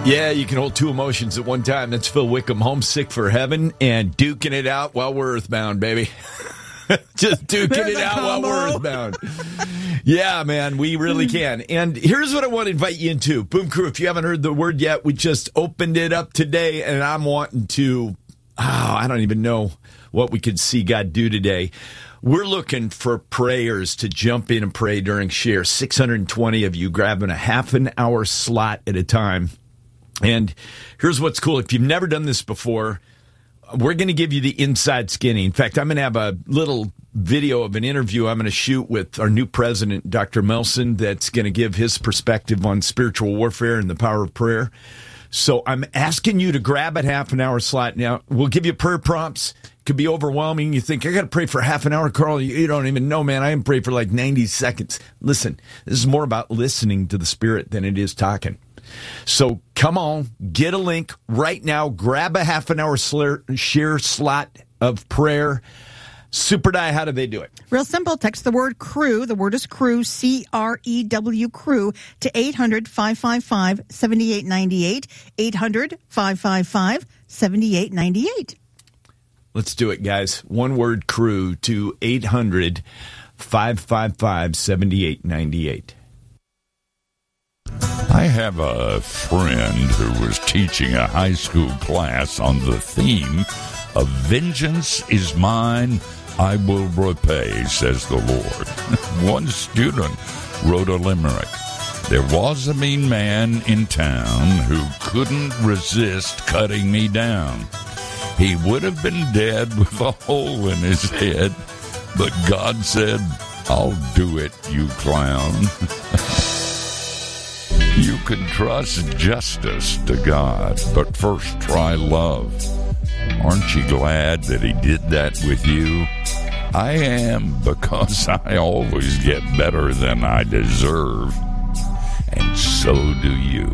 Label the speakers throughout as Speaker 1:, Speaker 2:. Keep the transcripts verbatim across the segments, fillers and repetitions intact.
Speaker 1: Yeah, you can hold two emotions at one time. That's Phil Wickham, Homesick for Heaven, and duking it out while we're earthbound, baby. Just duking
Speaker 2: There's
Speaker 1: it out
Speaker 2: combo.
Speaker 1: while we're earthbound. Yeah, man, we really can. And here's what I want to invite you into. Boom Crew, if you haven't heard the word yet, we just opened it up today, and I'm wanting to, oh, I don't even know what we could see God do today. We're looking for prayers to jump in and pray during share. six hundred twenty of you grabbing a half an hour slot at a time. And here's what's cool. If you've never done this before, we're going to give you the inside skinny. In fact, I'm going to have a little video of an interview I'm going to shoot with our new president, Doctor Melson, that's going to give his perspective on spiritual warfare and the power of prayer. So I'm asking you to grab a half an hour slot. Now, we'll give you prayer prompts. It could be overwhelming. You think, I got to pray for half an hour, Carl. You don't even know, man. I can pray for like ninety seconds. Listen, this is more about listening to the Spirit than it is talking. So come on, get a link right now. Grab a half an hour share slot of prayer. Super Die, how do they do it?
Speaker 2: Real simple. Text the word crew. The word is crew, C R E W, crew, to eight hundred, five five five, seven eight nine eight, eight hundred, five five five, seven eight nine eight.
Speaker 1: Let's do it, guys. One word, crew, to eight hundred, five five five, seven eight nine eight.
Speaker 3: I have a friend who was teaching a high school class on the theme of vengeance is mine, I will repay, says the Lord. One student wrote a limerick. There was a mean man in town who couldn't resist cutting me down. He would have been dead with a hole in his head, but God said, I'll do it, you clown. You can trust justice to God, but first try love. Aren't you glad that he did that with you? I am, because I always get better than I deserve. And so do you.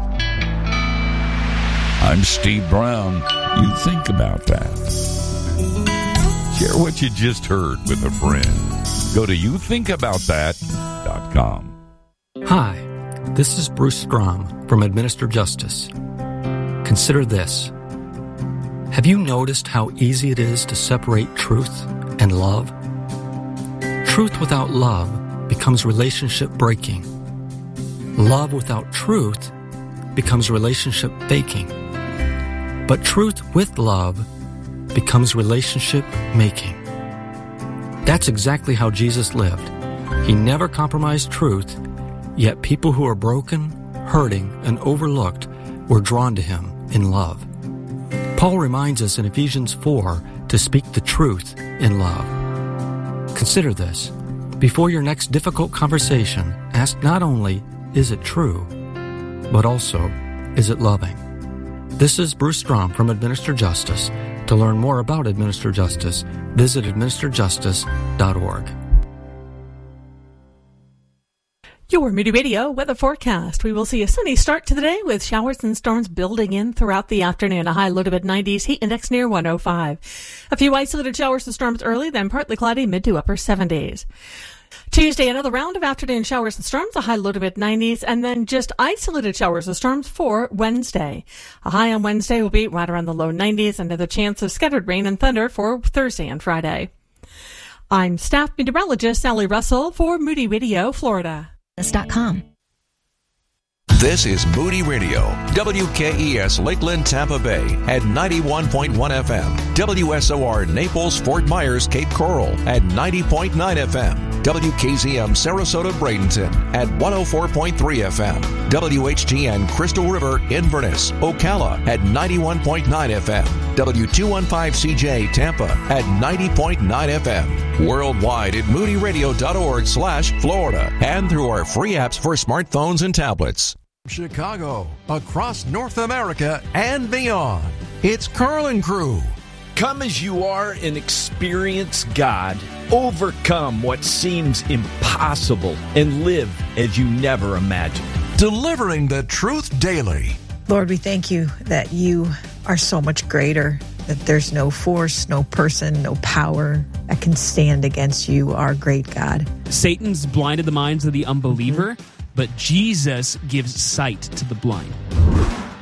Speaker 3: I'm Steve Brown. You think about that. Share what you just heard with a friend. Go to you think about that dot com.
Speaker 4: Hi. This is Bruce Strom from Administer Justice. Consider this. Have you noticed how easy it is to separate truth and love? Truth without love becomes relationship breaking. Love without truth becomes relationship faking. But truth with love becomes relationship making. That's exactly how Jesus lived. He never compromised truth. Yet people who are broken, hurting, and overlooked were drawn to him in love. Paul reminds us in Ephesians four to speak the truth in love. Consider this. Before your next difficult conversation, ask not only, is it true, but also, is it loving? This is Bruce Strom from Administer Justice. To learn more about Administer Justice, visit administer justice dot org.
Speaker 5: Your Moody Radio weather forecast. We will see a sunny start to the day with showers and storms building in throughout the afternoon. A high low to mid nineties, heat index near one oh five. A few isolated showers and storms early, then partly cloudy, mid to upper seventies. Tuesday, another round of afternoon showers and storms, a high low to mid nineties, and then just isolated showers and storms for Wednesday. A high on Wednesday will be right around the low nineties, and another chance of scattered rain and thunder for Thursday and Friday. I'm staff meteorologist Sally Russell for Moody Radio, Florida.
Speaker 6: dot com.
Speaker 7: This is Moody Radio, W K E S Lakeland, Tampa Bay at ninety-one point one F M, W S O R Naples, Fort Myers, Cape Coral at ninety point nine F M, W K Z M Sarasota, Bradenton at one oh four point three F M, W H T N Crystal River, Inverness, Ocala at ninety-one point nine F M, W two fifteen C J Tampa at ninety point nine F M, worldwide at moody radio dot org slash Florida, and through our free apps for smartphones and tablets. Chicago, across North America and beyond, it's Carl and Crew.
Speaker 1: Come as you are and experience God. Overcome what seems impossible and live as you never imagined.
Speaker 7: Delivering the truth daily.
Speaker 8: Lord, we thank you that you are so much greater, that there's no force, no person, no power that can stand against you, our great God.
Speaker 9: Satan's blinded the minds of the unbeliever, mm-hmm. but Jesus gives sight to the blind.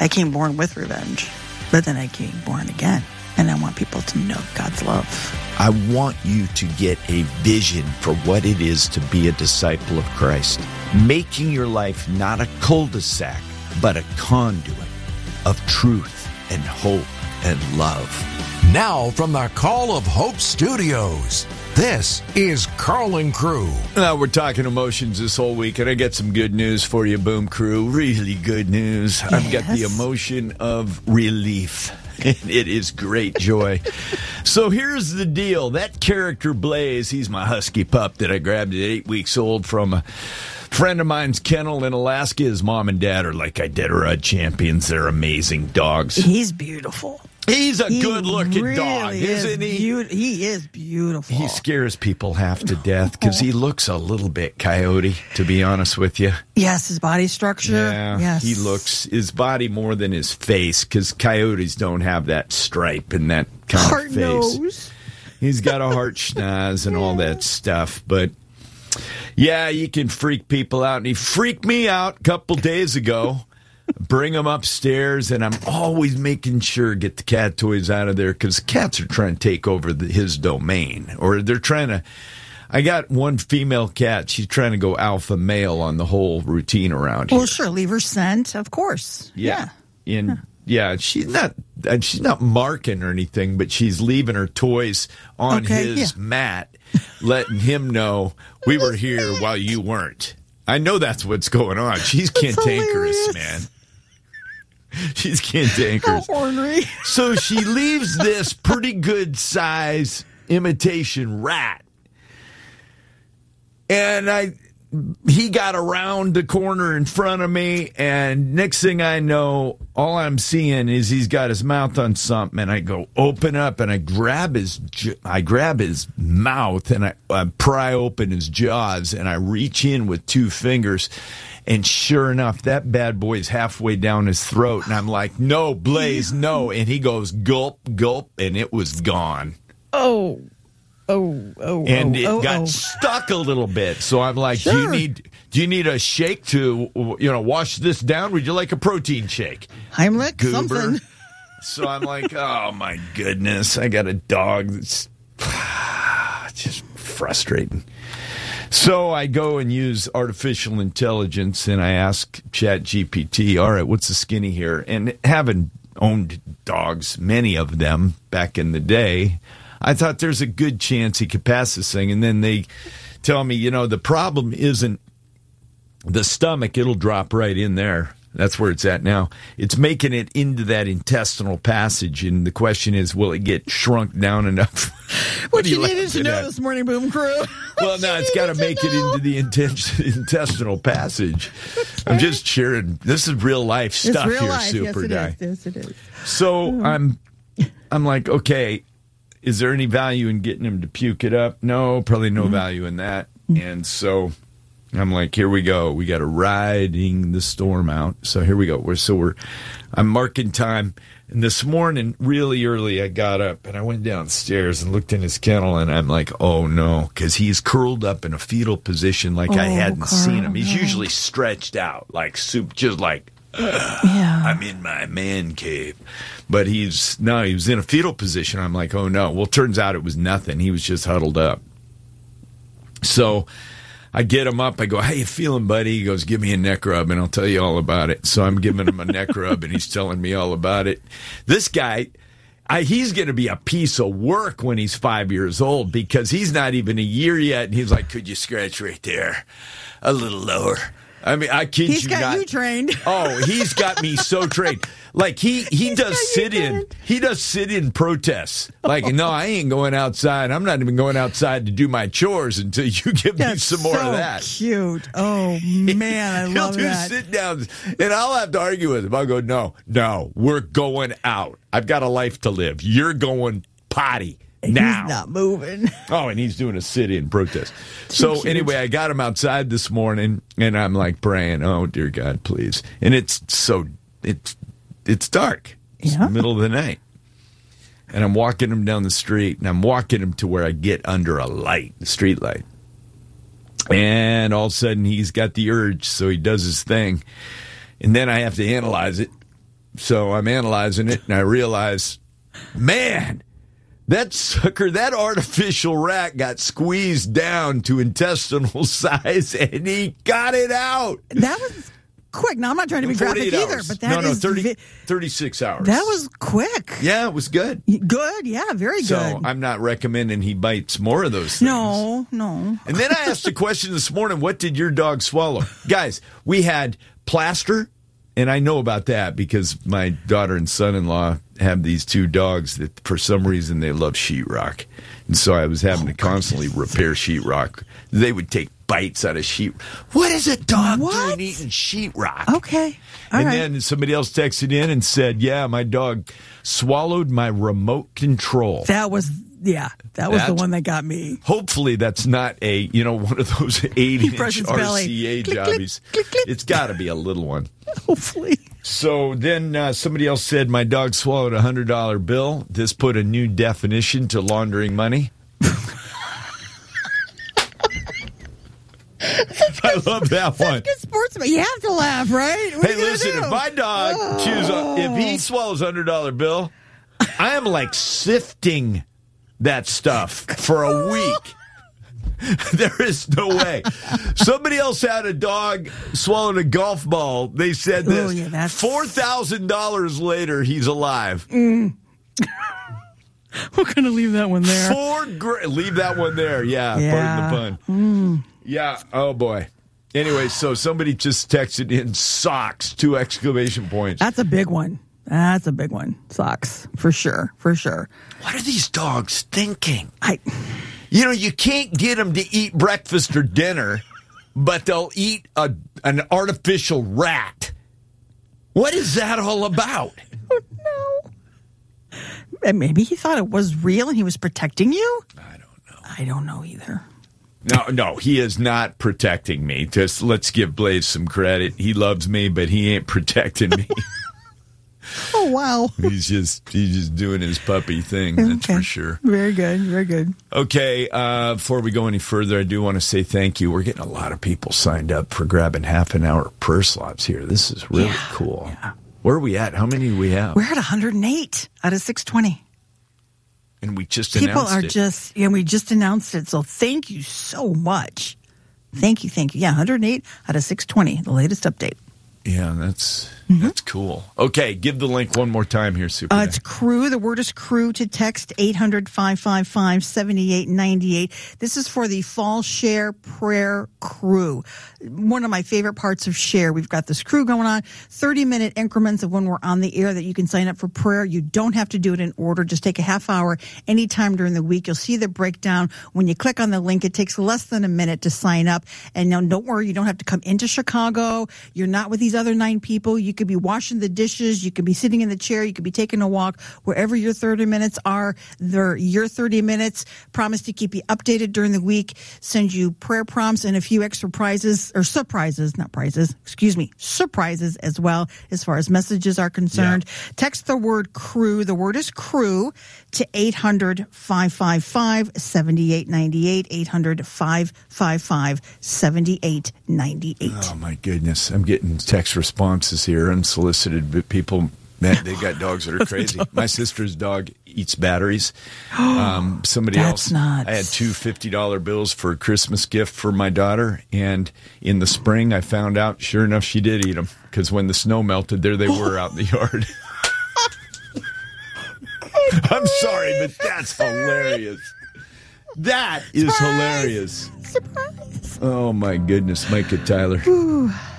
Speaker 2: I came born with revenge, but then I came born again. And I want people to know God's love.
Speaker 1: I want you to get a vision for what it is to be a disciple of Christ, making your life not a cul-de-sac, but a conduit of truth and hope and love.
Speaker 7: Now from the Call of Hope Studios, this is Carl Crew.
Speaker 1: Now we're talking emotions this whole week, and I got some good news for you, Boom Crew. Really good news. Yes. I've got the emotion of relief. And it is great joy. So here's the deal. That character Blaze, he's my husky pup that I grabbed at eight weeks old from a friend of mine's kennel in Alaska. His mom and dad are like Iditarod champions. They're amazing dogs.
Speaker 2: He's beautiful.
Speaker 1: He's a
Speaker 2: he
Speaker 1: good-looking
Speaker 2: really
Speaker 1: dog,
Speaker 2: is
Speaker 1: isn't he?
Speaker 2: Be- he is beautiful.
Speaker 1: He scares people half to death because he looks a little bit coyote, to be honest with you.
Speaker 2: Yes, his body structure.
Speaker 1: Yeah,
Speaker 2: yes.
Speaker 1: He looks, his body more than his face, because coyotes don't have that stripe and that kind
Speaker 2: Heart
Speaker 1: of face.
Speaker 2: nose.
Speaker 1: He's got a heart schnoz and all that stuff, but yeah, you can freak people out, and he freaked me out a couple days ago. Bring him upstairs, and I'm always making sure get the cat toys out of there because cats are trying to take over the, his domain, or they're trying to. I got one female cat. She's trying to go alpha male on the whole routine around here.
Speaker 2: Well, sure, leave her scent, of course.
Speaker 1: Yeah, yeah. and yeah, she's not. And she's not marking or anything, but she's leaving her toys on
Speaker 2: okay,
Speaker 1: his
Speaker 2: yeah.
Speaker 1: mat, letting him know we were here while you weren't. I know that's what's going on. She's cantankerous, man. She's cantankerous.
Speaker 2: How ornery.
Speaker 1: So she leaves this pretty good size imitation rat. And I he got around the corner in front of me, and next thing I know, all I'm seeing is he's got his mouth on something, and I go open up, and I grab his I grab his mouth, and I, I pry open his jaws, and I reach in with two fingers, and sure enough, that bad boy's halfway down his throat, and I'm like, no, Blaze, no, and he goes gulp, gulp, and it was gone.
Speaker 2: Oh. Oh, oh,
Speaker 1: and
Speaker 2: oh,
Speaker 1: it
Speaker 2: oh,
Speaker 1: got
Speaker 2: oh.
Speaker 1: stuck a little bit. So I'm like,
Speaker 2: sure.
Speaker 1: do you need do you need a shake to, you know, wash this down? Would you like a protein shake?
Speaker 2: Heimlich,
Speaker 1: Goober.
Speaker 2: something.
Speaker 1: So I'm like, oh my goodness, I got a dog that's just frustrating. So I go and use artificial intelligence, and I ask ChatGPT, all right, what's the skinny here? And having owned dogs, many of them back in the day, I thought there's a good chance he could pass this thing. And then they tell me, you know, the problem isn't the stomach. It'll drop right in there. That's where it's at now. It's making it into that intestinal passage. And the question is, will it get shrunk down enough?
Speaker 2: What,
Speaker 1: what
Speaker 2: you
Speaker 1: you
Speaker 2: needed to know
Speaker 1: at?
Speaker 2: This morning, Boom Crew.
Speaker 1: Well, no, it's got to make it into the inten- intestinal passage. I'm just sharing. This is real life stuff
Speaker 2: real
Speaker 1: here,
Speaker 2: life.
Speaker 1: Super
Speaker 2: yes, it
Speaker 1: Guy.
Speaker 2: Is. Yes, it is.
Speaker 1: So mm. I'm, I'm like, okay. Is there any value in getting him to puke it up? No, probably no mm-hmm. value in that. And so I'm like, here we go. We got to riding the storm out. So here we go. We're so we're I'm marking time. And this morning, really early, I got up and I went downstairs and looked in his kennel, and I'm like, oh no, because he's curled up in a fetal position like
Speaker 2: oh,
Speaker 1: I hadn't
Speaker 2: Carl,
Speaker 1: seen him. He's
Speaker 2: no.
Speaker 1: usually stretched out like soup, just like.
Speaker 2: Yeah.
Speaker 1: I'm in my man cave. But he's, no, he was in a fetal position. I'm like, oh no. Well, turns out it was nothing. He was just huddled up. So I get him up. I go, how you feeling, buddy? He goes, give me a neck rub and I'll tell you all about it. So I'm giving him a neck rub and he's telling me all about it. This guy, I, he's going to be a piece of work when he's five years old because he's not even a year yet. And he's like, could you scratch right there? A little lower. I mean, I kid
Speaker 2: he's
Speaker 1: you
Speaker 2: got
Speaker 1: not.
Speaker 2: you trained.
Speaker 1: Oh, he's got me so trained. Like he he
Speaker 2: He's
Speaker 1: does sit in. He does sit in protests. Like, no, I ain't going outside. I'm not even going outside to do my chores until you give
Speaker 2: That's
Speaker 1: me some more
Speaker 2: so
Speaker 1: of that.
Speaker 2: Cute. Oh man, I
Speaker 1: He'll
Speaker 2: love
Speaker 1: do
Speaker 2: that.
Speaker 1: sit downs, and I'll have to argue with him. I'll go, no, no, we're going out. I've got a life to live. You're going potty. Now.
Speaker 2: He's not moving.
Speaker 1: Oh, and he's doing a sit-in protest. So
Speaker 2: cute.
Speaker 1: Anyway, I got him outside this morning, and I'm like praying, oh, dear God, please. And it's so, it's it's dark. It's
Speaker 2: Yeah.
Speaker 1: the middle of the night. And I'm walking him down the street, and I'm walking him to where I get under a light, the street light. And all of a sudden, he's got the urge, so he does his thing. And then I have to analyze it. So I'm analyzing it, and I realize, man, that sucker, that artificial rat got squeezed down to intestinal size, and he got it out.
Speaker 2: That was quick. Now, I'm not trying to be graphic either,
Speaker 1: hours.
Speaker 2: but that
Speaker 1: no, no,
Speaker 2: is
Speaker 1: thirty,
Speaker 2: vi-
Speaker 1: thirty-six hours.
Speaker 2: That was quick.
Speaker 1: Yeah, it was good.
Speaker 2: Good, yeah, very good.
Speaker 1: So I'm not recommending he bites more of those things.
Speaker 2: No, no.
Speaker 1: And then I asked a question this morning, what did your dog swallow? Guys, we had plaster, and I know about that because my daughter and son-in-law have these two dogs that for some reason they love sheetrock. And so I was having oh, to constantly goodness. repair sheetrock. They would take bites out of sheet. What is a dog
Speaker 2: what?
Speaker 1: doing eating sheetrock?
Speaker 2: Okay. All
Speaker 1: and
Speaker 2: right.
Speaker 1: then somebody else texted in and said, yeah, my dog swallowed my remote control.
Speaker 2: That was, yeah, that was
Speaker 1: That's,
Speaker 2: the one that got me.
Speaker 1: Hopefully that's not a, you know, one of those eighty-inch R C A
Speaker 2: click,
Speaker 1: jobbies.
Speaker 2: Click, click, click.
Speaker 1: It's got to be a little one.
Speaker 2: Hopefully.
Speaker 1: So then uh, somebody else said, my dog swallowed a one hundred dollar bill. This put a new definition to laundering money. I love that one.
Speaker 2: Good sportsman. You have to laugh, right? What
Speaker 1: hey, listen,
Speaker 2: do?
Speaker 1: if my dog oh. chews up, if he swallows a one hundred dollar bill, I am like sifting that stuff for a week. There is no way. Somebody else had a dog swallowed a golf ball. They said this.
Speaker 2: Ooh, yeah, that's...
Speaker 1: four thousand dollars later, he's alive.
Speaker 2: Mm. We're going to leave that one there.
Speaker 1: Four gra- Leave that one there. Yeah,
Speaker 2: yeah.
Speaker 1: pardon the pun.
Speaker 2: Mm.
Speaker 1: Yeah, oh boy. Anyway, so somebody just texted in socks, two exclamation points.
Speaker 2: That's a big one. That's a big one. Socks, for sure, for sure.
Speaker 1: What are these dogs thinking?
Speaker 2: I...
Speaker 1: You know, you can't get them to eat breakfast or dinner, but they'll eat a, an artificial rat. What is that all about?
Speaker 2: I don't know. And maybe he thought it was real and he was protecting you?
Speaker 1: I don't know.
Speaker 2: I don't know either.
Speaker 1: No, no, he is not protecting me. Just let's give Blaze some credit. He loves me, but he ain't protecting me.
Speaker 2: Oh, wow.
Speaker 1: He's just he's just doing his puppy thing, that's
Speaker 2: okay.
Speaker 1: for sure.
Speaker 2: Very good, very good.
Speaker 1: Okay, uh, before we go any further, I do want to say thank you. We're getting a lot of people signed up for grabbing half an hour prayer slots here. This is really
Speaker 2: yeah,
Speaker 1: cool.
Speaker 2: Yeah.
Speaker 1: Where are we at? How many do we have?
Speaker 2: We're at one hundred eight out of six twenty.
Speaker 1: And we just
Speaker 2: People
Speaker 1: announced
Speaker 2: are
Speaker 1: it.
Speaker 2: just, yeah, we just announced it. So thank you so much. Thank you, thank you. Yeah, one hundred eight out of six twenty, the latest update.
Speaker 1: Yeah, that's mm-hmm. that's cool. Okay, give the link one more time here, Super.
Speaker 2: Uh, it's crew. The word is crew to text eight hundred, five five five, seven eight nine eight. This is for the Fall Share Prayer Crew. One of my favorite parts of Share. We've got this crew going on, thirty-minute increments of when we're on the air that you can sign up for prayer. You don't have to do it in order. Just take a half hour anytime during the week. You'll see the breakdown. When you click on the link, it takes less than a minute to sign up. And now, don't worry, you don't have to come into Chicago. You're not with these other nine people. You could be washing the dishes. You could be sitting in the chair. You could be taking a walk. Wherever your thirty minutes are, they're your thirty minutes. Promise to keep you updated during the week. Send you prayer prompts and a few extra prizes, or surprises, not prizes, excuse me, surprises as well as far as messages are concerned. Yeah. Text the word crew. The word is crew to eight hundred, five five five, seven eight nine eight, eight hundred, five five five, seven eight nine eight.
Speaker 1: Oh, my goodness. I'm getting text responses here, unsolicited people. Man, they got dogs that are crazy. My sister's dog eats batteries. Um, somebody
Speaker 2: That's
Speaker 1: else.
Speaker 2: Nuts.
Speaker 1: I had two fifty dollar bills for a Christmas gift for my daughter, and in the spring I found out, sure enough, she did eat them, because when the snow melted, there they were out in the yard. I'm sorry, but that's hilarious. That is
Speaker 2: Surprise.
Speaker 1: hilarious.
Speaker 2: Surprise.
Speaker 1: Oh, my goodness. Micah Tyler.
Speaker 2: Ooh.